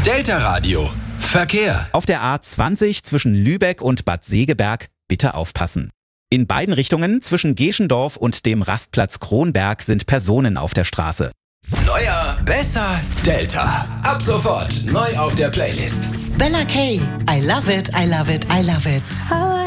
Delta Radio. Verkehr. Auf der A20 zwischen Lübeck und Bad Segeberg bitte aufpassen. In beiden Richtungen zwischen Geschendorf und dem Rastplatz Kronberg sind Personen auf der Straße. Neuer, besser, Delta. Ab sofort neu auf der Playlist. Bella K. I love it, I love it, I love it.